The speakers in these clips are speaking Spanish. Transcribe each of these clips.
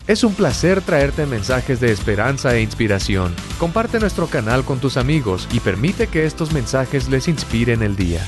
Es un placer traerte mensajes de esperanza e inspiración. Comparte nuestro canal con tus amigos y permite que estos mensajes les inspiren el día.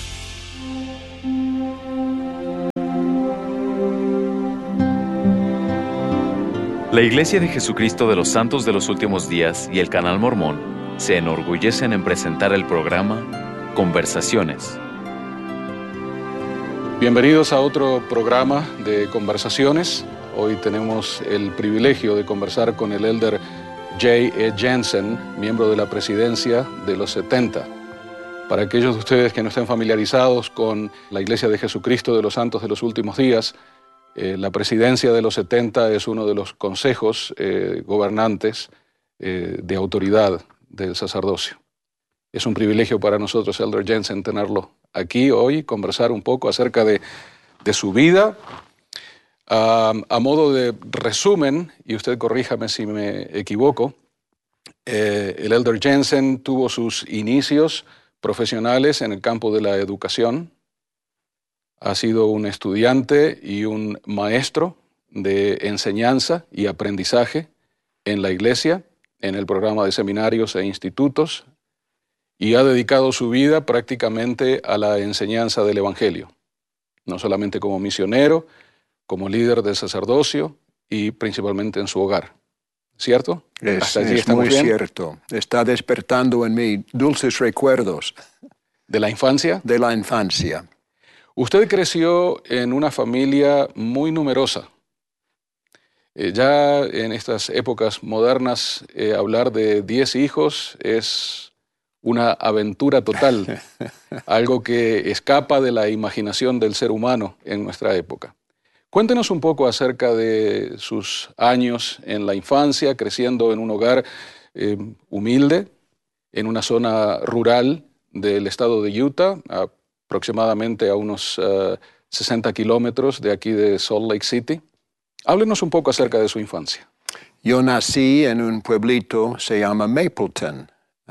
La Iglesia de Jesucristo de los Santos de los Últimos Días y el Canal Mormón se enorgullecen en presentar el programa Conversaciones. Bienvenidos a otro programa de Conversaciones. Hoy tenemos el privilegio de conversar con el elder J.E. Jensen, miembro de la presidencia de los 70. Para aquellos de ustedes que no estén familiarizados con la Iglesia de Jesucristo de los Santos de los Últimos Días, la presidencia de los 70 es uno de los consejos gobernantes de autoridad del sacerdocio. Es un privilegio para nosotros, elder Jensen, tenerlo aquí hoy, conversar un poco acerca de su vida. A modo de resumen, y usted corríjame si me equivoco, el elder Jensen tuvo sus inicios profesionales en el campo de la educación. Ha sido un estudiante y un maestro de enseñanza y aprendizaje en la iglesia, en el programa de seminarios e institutos, y ha dedicado su vida prácticamente a la enseñanza del Evangelio, no solamente como misionero, como líder del sacerdocio y principalmente en su hogar. ¿Cierto? Es muy bien. Cierto. Está despertando en mí dulces recuerdos. ¿De la infancia? De la infancia. Usted creció en una familia muy numerosa. Ya en estas épocas modernas, hablar de 10 hijos es una aventura total, algo que escapa de la imaginación del ser humano en nuestra época. Cuéntenos un poco acerca de sus años en la infancia, creciendo en un hogar humilde, en una zona rural del estado de Utah, aproximadamente a unos 60 kilómetros de aquí de Salt Lake City. Háblenos un poco acerca de su infancia. Yo nací en un pueblito, se llama Mapleton.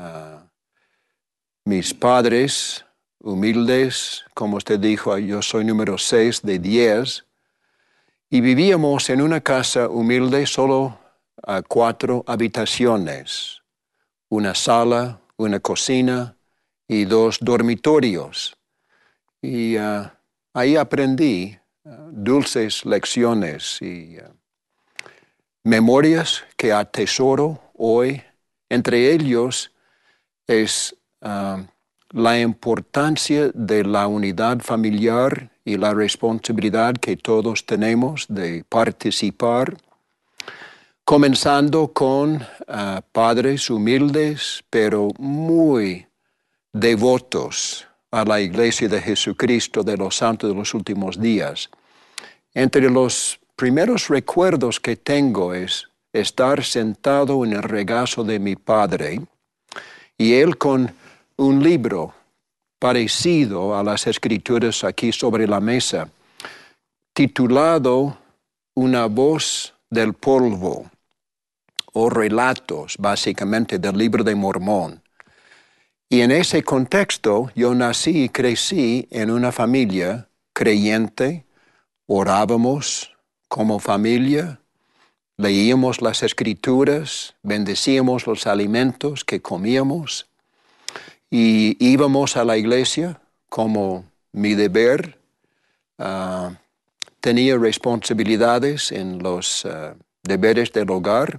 Mis padres, humildes, como usted dijo, yo soy número 6 de 10, y vivíamos en una casa humilde, solo a 4 habitaciones, una sala, una cocina y 2 dormitorios. Y ahí aprendí dulces lecciones y memorias que atesoro hoy. Entre ellos es la importancia de la unidad familiar y la responsabilidad que todos tenemos de participar, comenzando con padres humildes, pero muy devotos a la Iglesia de Jesucristo de los Santos de los Últimos Días. Entre los primeros recuerdos que tengo es estar sentado en el regazo de mi padre y él con un libro parecido a las Escrituras aquí sobre la mesa, titulado Una voz del polvo, o relatos básicamente del Libro de Mormón. Y en ese contexto yo nací y crecí en una familia creyente, orábamos como familia, leíamos las Escrituras, bendecíamos los alimentos que comíamos y íbamos a la iglesia como mi deber. Tenía responsabilidades en los deberes del hogar,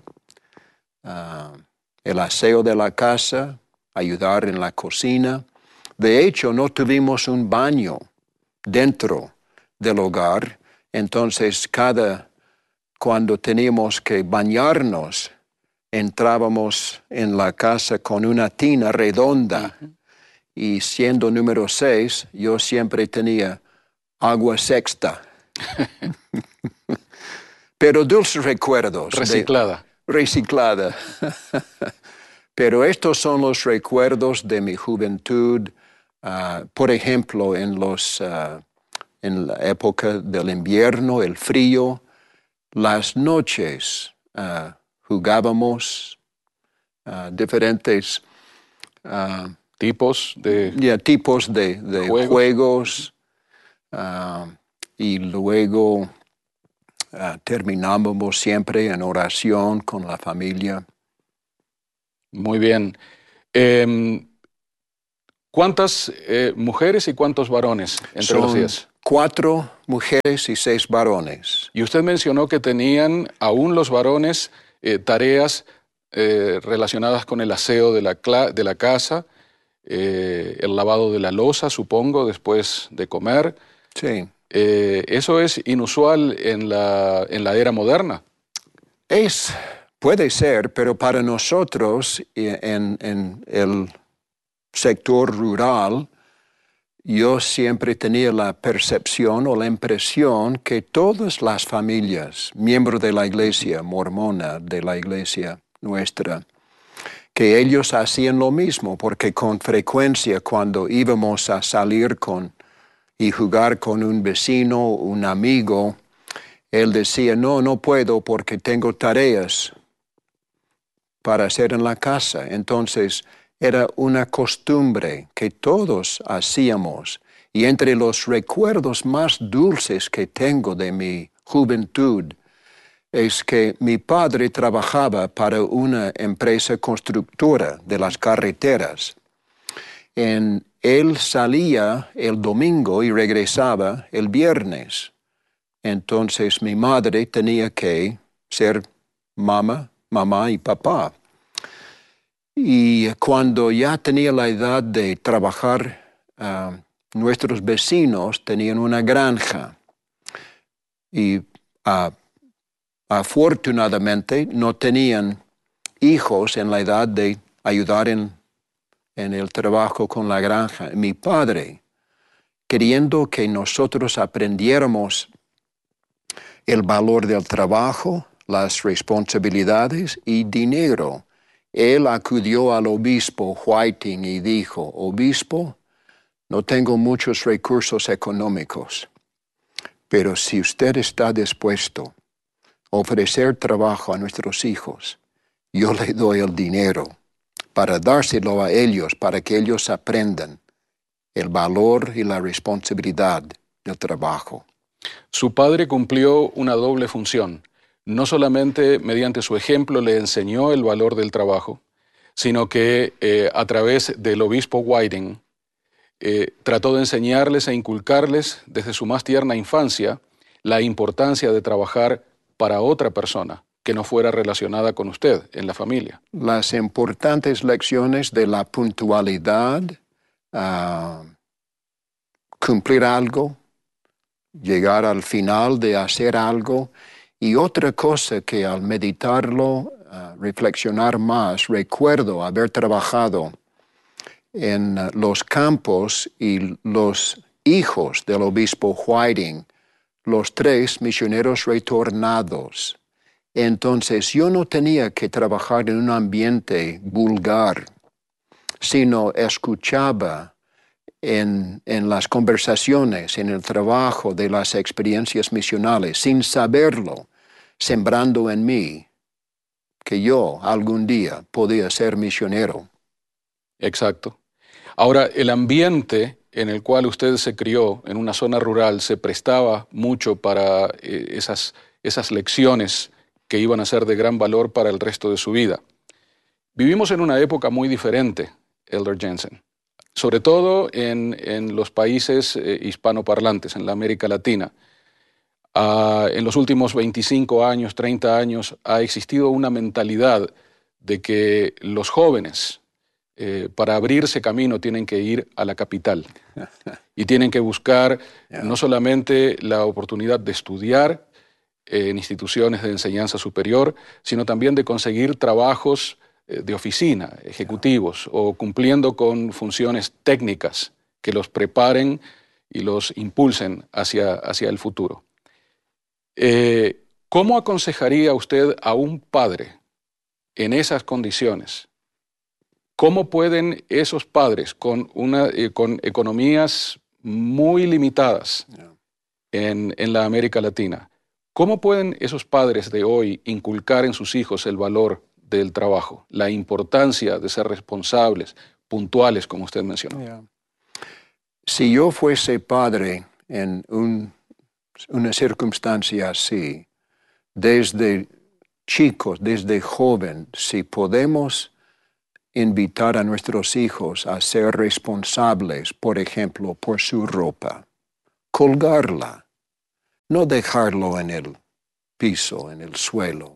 el aseo de la casa, ayudar en la cocina. De hecho, no tuvimos un baño dentro del hogar, entonces cuando teníamos que bañarnos, entrábamos en la casa con una tina redonda. Y siendo número 6, yo siempre tenía agua sexta. Pero dulces recuerdos. Reciclada. Pero estos son los recuerdos de mi juventud. Por ejemplo, en la época del invierno, el frío, las noches jugábamos diferentes tipos de juegos y luego terminábamos siempre en oración con la familia. Muy bien. ¿Cuántas mujeres y cuántos varones entre los 10? Son 4 mujeres y 6 varones. Y usted mencionó que tenían aún los varones tareas relacionadas con el aseo de la casa, el lavado de la loza, supongo, después de comer. Sí. ¿Eso es inusual en la era moderna? Puede ser, pero para nosotros en el sector rural, yo siempre tenía la percepción o la impresión que todas las familias, miembros de la iglesia mormona, de la iglesia nuestra, que ellos hacían lo mismo, porque con frecuencia cuando íbamos a salir y jugar con un vecino, un amigo, él decía, no puedo porque tengo tareas para hacer en la casa. Entonces, era una costumbre que todos hacíamos. Y entre los recuerdos más dulces que tengo de mi juventud es que mi padre trabajaba para una empresa constructora de las carreteras. Él salía el domingo y regresaba el viernes. Entonces mi madre tenía que ser mamá y papá. Y cuando ya tenía la edad de trabajar, nuestros vecinos tenían una granja. Y afortunadamente no tenían hijos en la edad de ayudar en el trabajo con la granja. Mi padre, queriendo que nosotros aprendiéramos el valor del trabajo, las responsabilidades y dinero, él acudió al obispo Whiting y dijo, obispo, no tengo muchos recursos económicos, pero si usted está dispuesto a ofrecer trabajo a nuestros hijos, yo le doy el dinero para dárselo a ellos, para que ellos aprendan el valor y la responsabilidad del trabajo. Su padre cumplió una doble función. No solamente mediante su ejemplo le enseñó el valor del trabajo, sino que a través del obispo Whiting trató de enseñarles e inculcarles desde su más tierna infancia la importancia de trabajar para otra persona que no fuera relacionada con usted en la familia. Las importantes lecciones de la puntualidad, cumplir algo, llegar al final de hacer algo. Y otra cosa que al meditarlo, reflexionar más, recuerdo haber trabajado en los campos y los hijos del obispo Whiting, los 3 misioneros retornados. Entonces yo no tenía que trabajar en un ambiente vulgar, sino escuchaba en las conversaciones, en el trabajo de las experiencias misionales, sin saberlo, sembrando en mí que yo algún día podía ser misionero. Exacto. Ahora, el ambiente en el cual usted se crió, en una zona rural, se prestaba mucho para esas lecciones que iban a ser de gran valor para el resto de su vida. Vivimos en una época muy diferente, Elder Jensen, sobre todo en los países hispanoparlantes, en la América Latina. En los últimos 25 años, 30 años, ha existido una mentalidad de que los jóvenes, para abrirse camino, tienen que ir a la capital y tienen que buscar no solamente la oportunidad de estudiar en instituciones de enseñanza superior, sino también de conseguir trabajos de oficina, ejecutivos, o cumpliendo con funciones técnicas que los preparen y los impulsen hacia el futuro. ¿Cómo aconsejaría usted a un padre en esas condiciones? ¿Cómo pueden esos padres con economías muy limitadas en la América Latina, cómo pueden esos padres de hoy inculcar en sus hijos el valor del trabajo, la importancia de ser responsables, puntuales, como usted mencionó? Si yo fuese padre en una circunstancia así, desde chicos, desde joven, si podemos invitar a nuestros hijos a ser responsables, por ejemplo, por su ropa, colgarla, no dejarlo en el piso, en el suelo.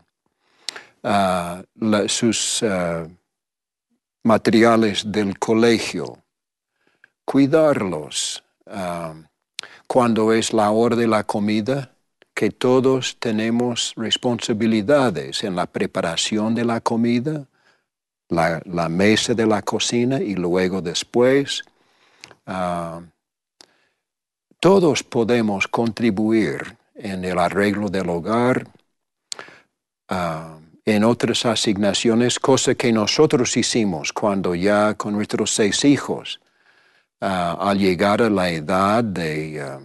Sus materiales del colegio, cuidarlos. Cuando es la hora de la comida, que todos tenemos responsabilidades en la preparación de la comida, la mesa de la cocina y luego después. Todos podemos contribuir en el arreglo del hogar, en otras asignaciones, cosa que nosotros hicimos cuando ya con nuestros 6 hijos, al llegar a la edad de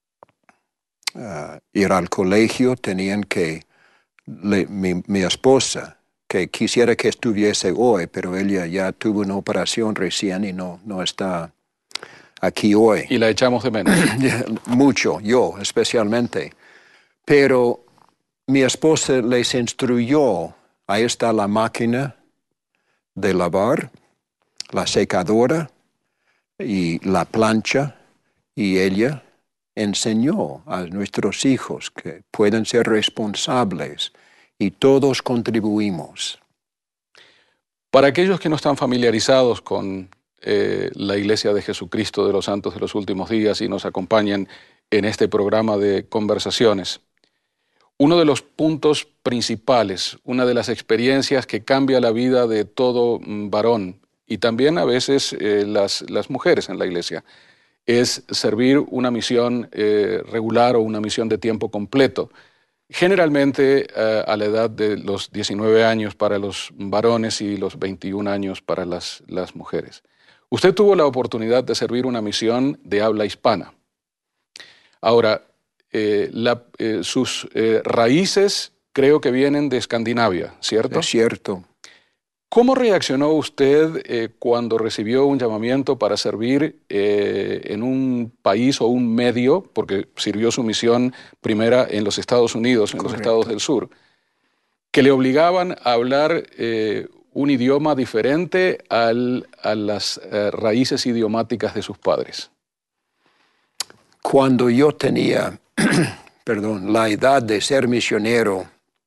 ir al colegio, tenían que, mi esposa, que quisiera que estuviese hoy, pero ella ya tuvo una operación recién y no está aquí hoy. Y la echamos de menos. Mucho, yo especialmente. Pero mi esposa les instruyó, ahí está la máquina de lavar, la secadora y la plancha, y ella enseñó a nuestros hijos que pueden ser responsables y todos contribuimos. Para aquellos que no están familiarizados con la Iglesia de Jesucristo de los Santos de los Últimos Días y nos acompañan en este programa de conversaciones, uno de los puntos principales, una de las experiencias que cambia la vida de todo varón y también a veces las mujeres en la Iglesia, es servir una misión regular o una misión de tiempo completo. Generalmente a la edad de los 19 años para los varones y los 21 años para las mujeres. Usted tuvo la oportunidad de servir una misión de habla hispana. Ahora, sus raíces creo que vienen de Escandinavia, ¿cierto? Es cierto. ¿Cómo reaccionó usted cuando recibió un llamamiento para servir en un país o un medio, porque sirvió su misión primera en los Estados Unidos, en Correcto. los Estados del Sur, que le obligaban a hablar un idioma diferente a las raíces idiomáticas de sus padres? Cuando yo tenía, la edad de ser misionero,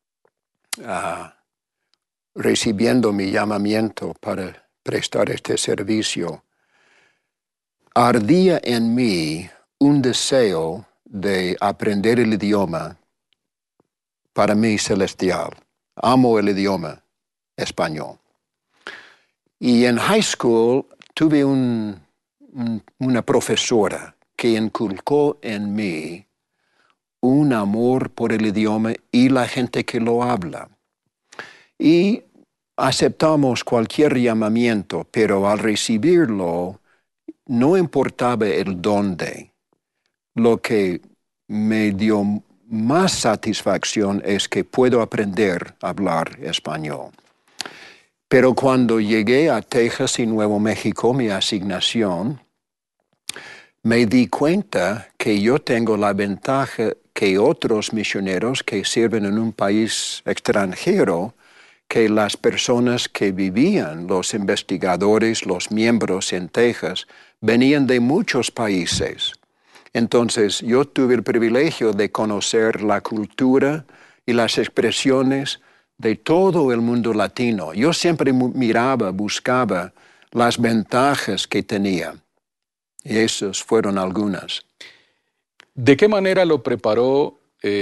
recibiendo mi llamamiento para prestar este servicio, ardía en mí un deseo de aprender el idioma para mí celestial. Amo el idioma español. Y en high school tuve una profesora que inculcó en mí un amor por el idioma y la gente que lo habla. Y aceptamos cualquier llamamiento, pero al recibirlo no importaba el dónde. Lo que me dio más satisfacción es que puedo aprender a hablar español. Pero cuando llegué a Texas y Nuevo México, mi asignación, me di cuenta que yo tengo la ventaja que otros misioneros que sirven en un país extranjero, que las personas que vivían, los investigadores, los miembros en Texas, venían de muchos países. Entonces yo tuve el privilegio de conocer la cultura y las expresiones de todo el mundo latino. Yo siempre miraba, buscaba las ventajas que tenía. Y esas fueron algunas. ¿De qué manera lo prepararon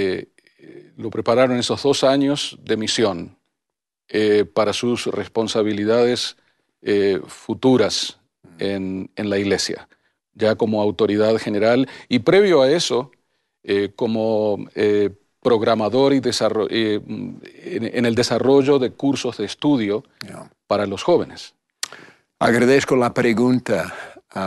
esos 2 años de misión para sus responsabilidades futuras en la Iglesia, ya como autoridad general y previo a eso como programador y en el desarrollo de cursos de estudio para los jóvenes? Agradezco la pregunta.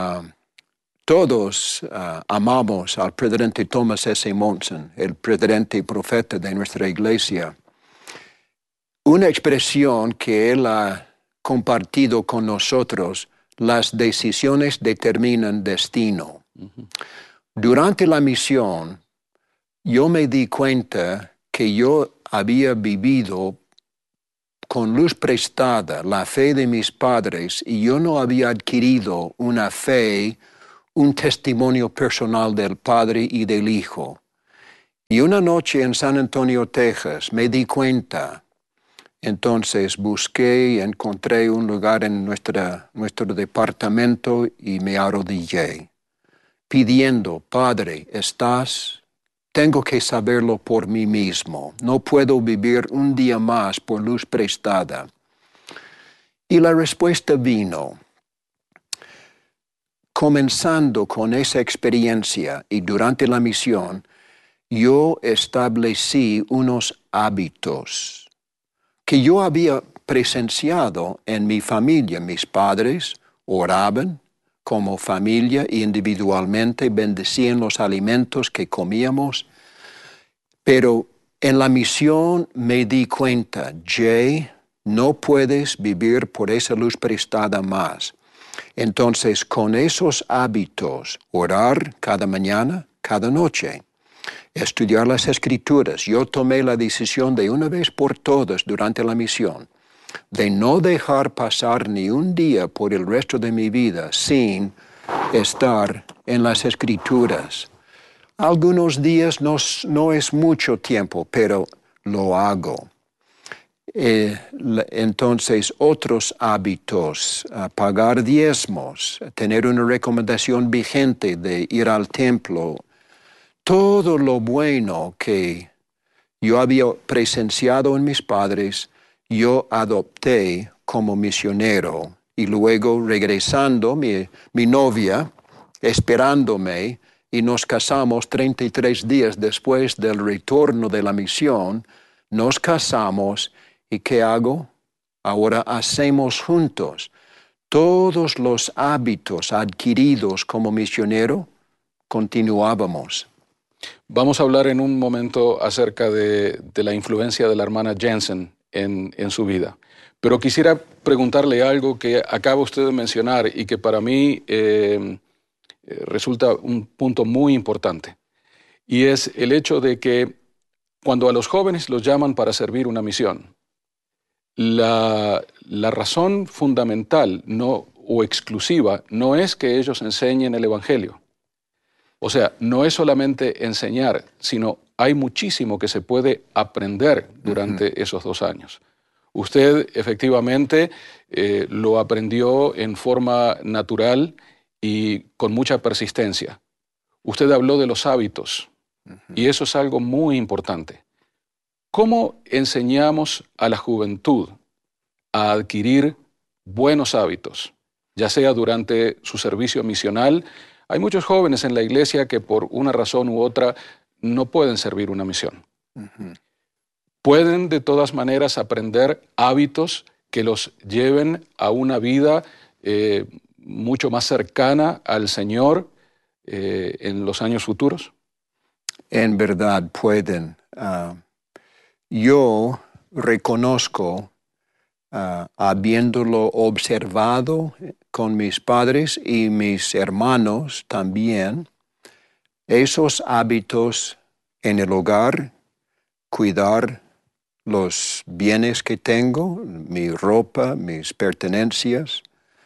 Todos amamos al presidente Thomas S. Monson, el presidente y profeta de nuestra iglesia. Una expresión que él ha compartido con nosotros: las decisiones determinan destino. Durante la misión, yo me di cuenta que yo había vivido con luz prestada la fe de mis padres y yo no había adquirido una fe, un testimonio personal del Padre y del Hijo. Y una noche en San Antonio, Texas, me di cuenta. Entonces busqué y encontré un lugar en nuestro departamento y me arrodillé, pidiendo, Padre, tengo que saberlo por mí mismo. No puedo vivir un día más por luz prestada. Y la respuesta vino. Comenzando con esa experiencia y durante la misión, yo establecí unos hábitos que yo había presenciado en mi familia. Mis padres oraban como familia e individualmente, bendecían los alimentos que comíamos. Pero en la misión me di cuenta, Jay, no puedes vivir por esa luz prestada más. Entonces, con esos hábitos, orar cada mañana, cada noche, estudiar las Escrituras, yo tomé la decisión de una vez por todas durante la misión, de no dejar pasar ni un día por el resto de mi vida sin estar en las Escrituras. Algunos días no es mucho tiempo, pero lo hago. Entonces, otros hábitos, pagar diezmos, tener una recomendación vigente de ir al templo, todo lo bueno que yo había presenciado en mis padres, yo adopté como misionero. Y luego regresando, mi novia, esperándome, y nos casamos 33 días después del retorno de la misión, nos casamos, ¿y qué hago? Ahora hacemos juntos todos los hábitos adquiridos como misionero, continuábamos. Vamos a hablar en un momento acerca de la influencia de la hermana Jensen en su vida. Pero quisiera preguntarle algo que acaba usted de mencionar y que para mí resulta un punto muy importante. Y es el hecho de que cuando a los jóvenes los llaman para servir una misión, la razón fundamental o exclusiva no es que ellos enseñen el Evangelio. O sea, no es solamente enseñar, sino hay muchísimo que se puede aprender durante esos 2 años. Usted efectivamente lo aprendió en forma natural y con mucha persistencia. Usted habló de los hábitos y eso es algo muy importante. ¿Cómo enseñamos a la juventud a adquirir buenos hábitos, ya sea durante su servicio misional? Hay muchos jóvenes en la iglesia que por una razón u otra no pueden servir una misión. Pueden de todas maneras aprender hábitos que los lleven a una vida mucho más cercana al Señor en los años futuros. En verdad pueden. Yo reconozco, habiéndolo observado con mis padres y mis hermanos también, esos hábitos en el hogar, cuidar los bienes que tengo, mi ropa, mis pertenencias,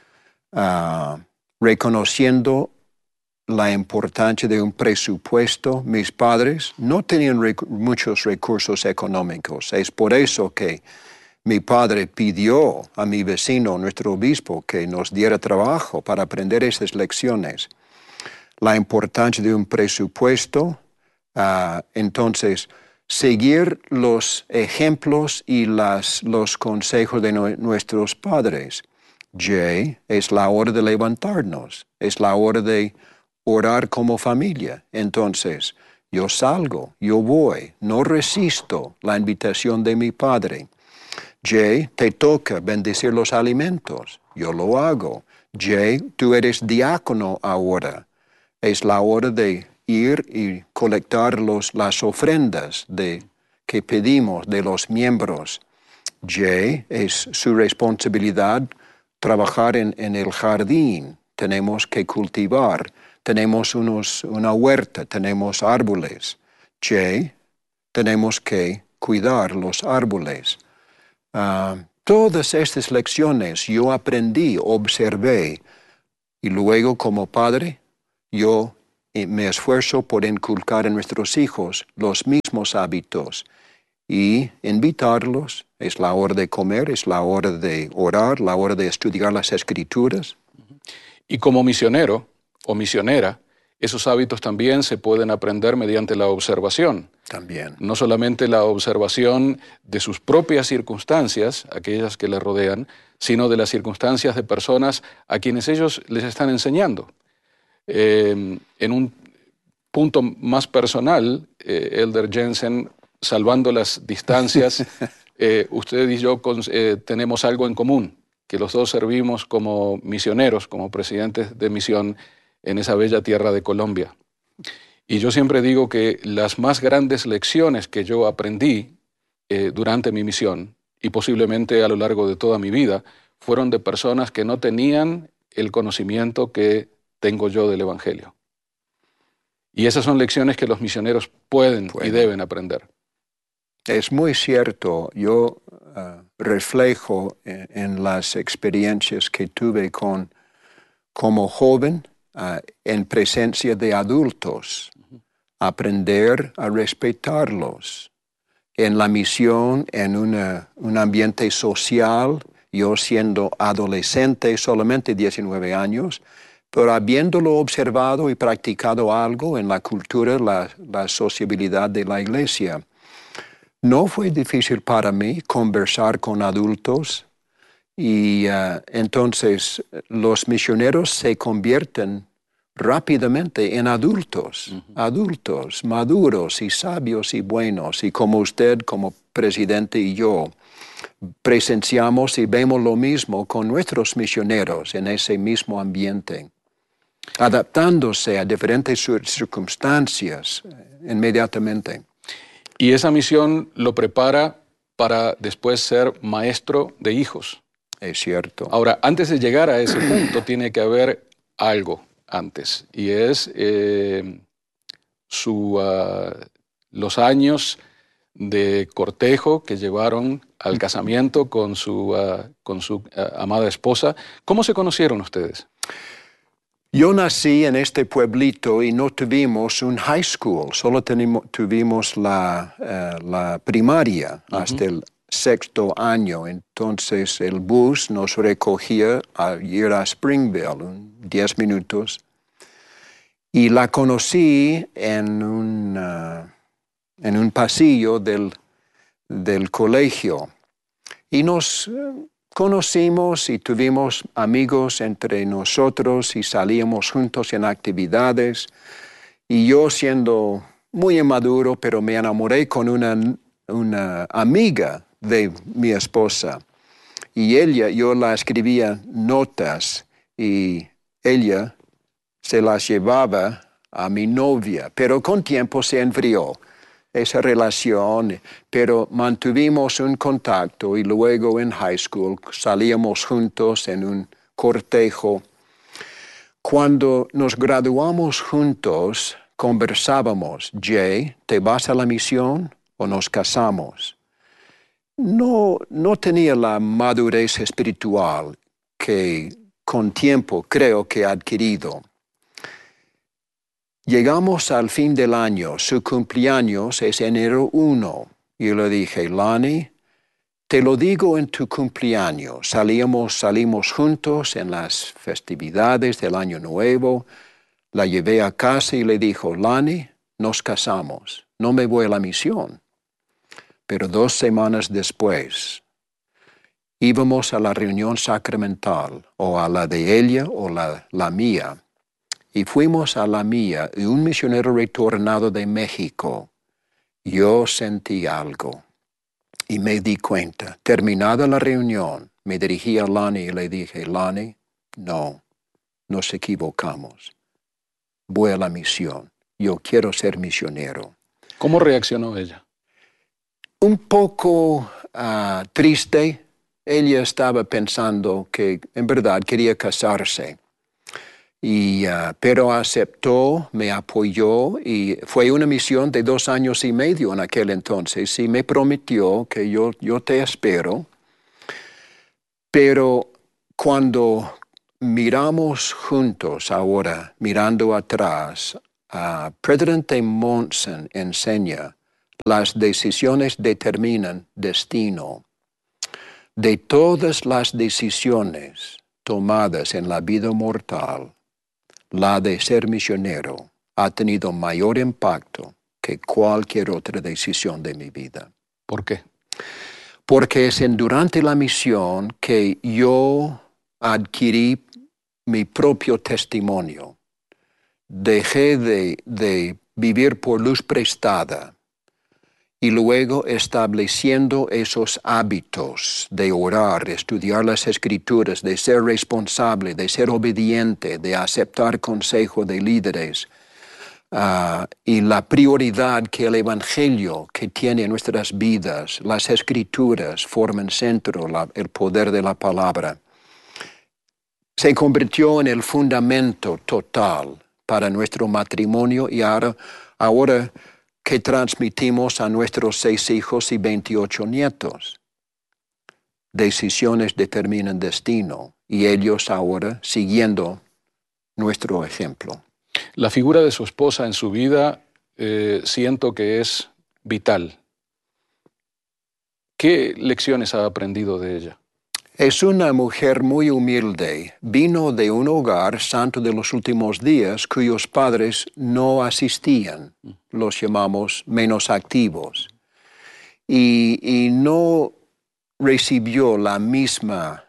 reconociendo la importancia de un presupuesto. Mis padres no tenían muchos recursos económicos. Es por eso que mi padre pidió a mi vecino, nuestro obispo, que nos diera trabajo para aprender esas lecciones. La importancia de un presupuesto, entonces, seguir los ejemplos y los consejos de nuestros padres. Jay, es la hora de levantarnos, es la hora de orar como familia. Entonces, yo salgo, yo voy, no resisto la invitación de mi padre. Jay, te toca bendecir los alimentos, yo lo hago. Jay, tú eres diácono ahora. Es la hora de ir y colectar las ofrendas que pedimos de los miembros. Jay, es su responsabilidad trabajar en el jardín. Tenemos que cultivar. Tenemos una huerta, tenemos árboles. Jay, tenemos que cuidar los árboles. Todas estas lecciones yo aprendí, observé, y luego como padre yo me esfuerzo por inculcar en nuestros hijos los mismos hábitos y invitarlos. Es la hora de comer, es la hora de orar, la hora de estudiar las Escrituras. Y como misionero o misionera, esos hábitos también se pueden aprender mediante la observación. También. No solamente la observación de sus propias circunstancias, aquellas que le rodean, sino de las circunstancias de personas a quienes ellos les están enseñando. En un punto más personal, Elder Jensen, salvando las distancias, usted y yo tenemos algo en común, que los dos servimos como misioneros, como presidentes de misión en esa bella tierra de Colombia. Y yo siempre digo que las más grandes lecciones que yo aprendí durante mi misión, y posiblemente a lo largo de toda mi vida, fueron de personas que no tenían el conocimiento que tengo yo del Evangelio. Y esas son lecciones que los misioneros pueden y deben aprender. Es muy cierto. Yo reflejo en las experiencias que tuve como joven en presencia de adultos, aprender a respetarlos. En la misión, en un ambiente social, yo siendo adolescente, solamente 19 años, pero habiéndolo observado y practicado algo en la cultura, la sociabilidad de la iglesia, no fue difícil para mí conversar con adultos y entonces los misioneros se convierten rápidamente en adultos, adultos maduros y sabios y buenos. Y como usted, como presidente y yo, presenciamos y vemos lo mismo con nuestros misioneros en ese mismo ambiente, adaptándose a diferentes circunstancias inmediatamente. Y esa misión lo prepara para después ser maestro de hijos. Es cierto. Ahora, antes de llegar a ese punto, tiene que haber algo antes, y es los años de cortejo que llevaron al casamiento con su amada esposa. ¿Cómo se conocieron ustedes? Yo nací en este pueblito y no tuvimos un high school, solo tuvimos la primaria hasta el 6º año. Entonces el bus nos recogía a ir a Springville, 10 minutos. Y la conocí en un pasillo del colegio. Y nos conocimos y tuvimos amigos entre nosotros y salíamos juntos en actividades. Y yo, siendo muy inmaduro, pero me enamoré con una amiga de mi esposa. Y yo la escribía notas y ella se las llevaba a mi novia, pero con tiempo se enfrió esa relación, pero mantuvimos un contacto y luego en high school salíamos juntos en un cortejo. Cuando nos graduamos juntos, conversábamos: Jay, ¿te vas a la misión o nos casamos? No tenía la madurez espiritual que con tiempo creo que he adquirido. Llegamos al fin del año, su cumpleaños es enero 1. Yo le dije: Lani, te lo digo en tu cumpleaños. Salimos juntos en las festividades del Año Nuevo. La llevé a casa y le dijo: Lani, nos casamos. No me voy a la misión. Pero 2 semanas después, íbamos a la reunión sacramental, o a la de ella o la mía. Y fuimos a la mía, y un misionero retornado de México. Yo sentí algo y me di cuenta. Terminada la reunión, me dirigí a Lani y le dije: Lani, no, nos equivocamos. Voy a la misión. Yo quiero ser misionero. ¿Cómo reaccionó ella? Un poco triste. Ella estaba pensando que en verdad quería casarse. Pero aceptó, me apoyó y fue una misión de 2 años y medio en aquel entonces y me prometió que yo te espero. Pero cuando miramos juntos ahora, mirando atrás, Presidente Monson enseña, las decisiones determinan destino. De todas las decisiones tomadas en la vida mortal, la de ser misionero ha tenido mayor impacto que cualquier otra decisión de mi vida. ¿Por qué? Porque es durante la misión que yo adquirí mi propio testimonio. Dejé de vivir por luz prestada y luego estableciendo esos hábitos de orar, de estudiar las Escrituras, de ser responsable, de ser obediente, de aceptar consejo de líderes, y la prioridad que el Evangelio que tiene en nuestras vidas, las Escrituras forman centro, el poder de la palabra, se convirtió en el fundamento total para nuestro matrimonio y ahora que transmitimos a nuestros 6 hijos y 28 nietos. Decisiones determinan destino y ellos ahora siguiendo nuestro ejemplo. La figura de su esposa en su vida siento que es vital. ¿Qué lecciones ha aprendido de ella? Es una mujer muy humilde. Vino de un hogar santo de los últimos días cuyos padres no asistían. Los llamamos menos activos. Y no recibió la misma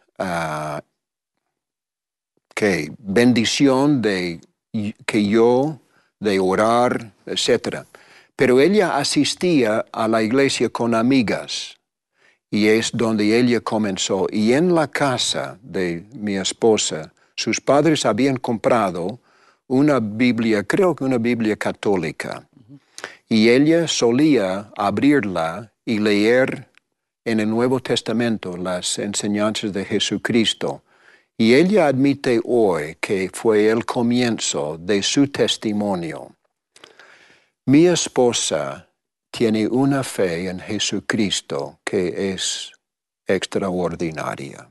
bendición que yo, de orar, etc. Pero ella asistía a la iglesia con amigas. Y es donde ella comenzó. Y en la casa de mi esposa, sus padres habían comprado una Biblia, creo que una Biblia católica. Y ella solía abrirla y leer en el Nuevo Testamento las enseñanzas de Jesucristo. Y ella admite hoy que fue el comienzo de su testimonio. Mi esposa tiene una fe en Jesucristo que es extraordinaria.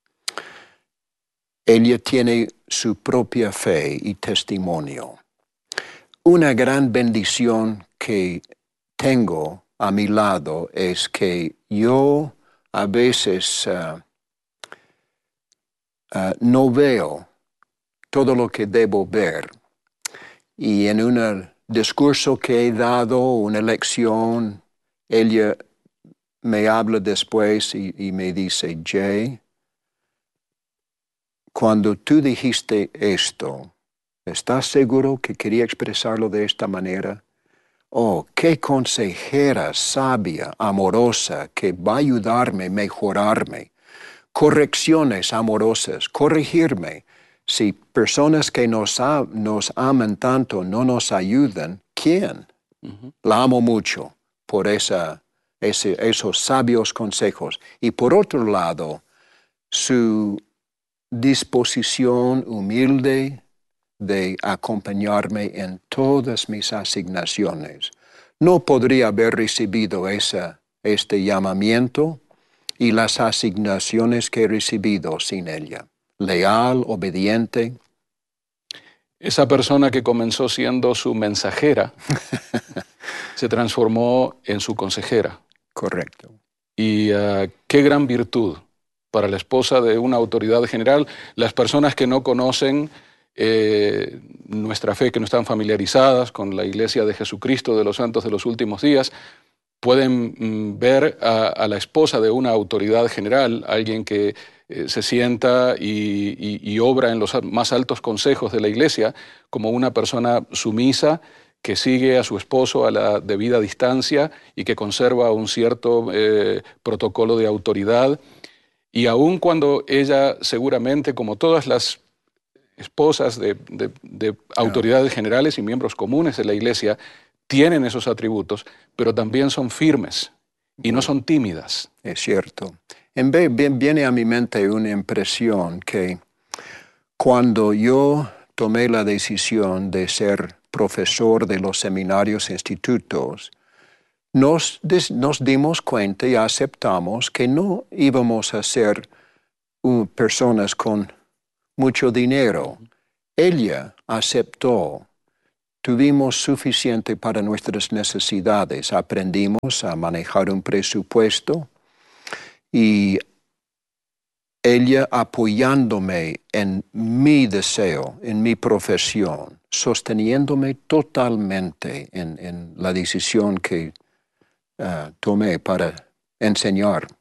Ella tiene su propia fe y testimonio. Una gran bendición que tengo a mi lado es que yo a veces no veo todo lo que debo ver. Y en un discurso que he dado, una lección, ella me habla después y me dice, Jay, cuando tú dijiste esto, ¿estás seguro que quería expresarlo de esta manera? Oh, qué consejera sabia, amorosa, que va a ayudarme a mejorarme. Correcciones amorosas, corregirme. Si personas que nos aman tanto no nos ayudan, ¿quién? La amo mucho por esos sabios consejos. Y por otro lado, su disposición humilde de acompañarme en todas mis asignaciones. No podría haber recibido este llamamiento y las asignaciones que he recibido sin ella. Leal, obediente. Esa persona que comenzó siendo su mensajera se transformó en su consejera. Correcto. Y qué gran virtud para la esposa de una autoridad general. Las personas que no conocen nuestra fe, que no están familiarizadas con la Iglesia de Jesucristo de los Santos de los Últimos Días, pueden ver a la esposa de una autoridad general, alguien que se sienta y obra en los más altos consejos de la Iglesia, como una persona sumisa que sigue a su esposo a la debida distancia y que conserva un cierto protocolo de autoridad. Y aun cuando ella seguramente, como todas las esposas de autoridades generales y miembros comunes de la Iglesia, tienen esos atributos, pero también son firmes y no son tímidas. Es cierto. En vez viene a mi mente una impresión que cuando yo tomé la decisión de ser profesor de los seminarios e institutos, nos dimos cuenta y aceptamos que no íbamos a ser personas con mucho dinero. Ella aceptó. Tuvimos suficiente para nuestras necesidades. Aprendimos a manejar un presupuesto y ella apoyándome en mi deseo, en mi profesión, sosteniéndome totalmente en la decisión que tomé para enseñar.